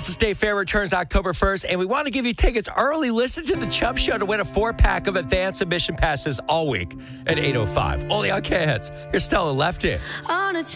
Tulsa State Fair returns October 1st, and we want to give you tickets early. Listen to the Chubb Show to win a 4-pack of advanced admission passes all week at 8:05. Only on K-Hits. Here's Stella Left In.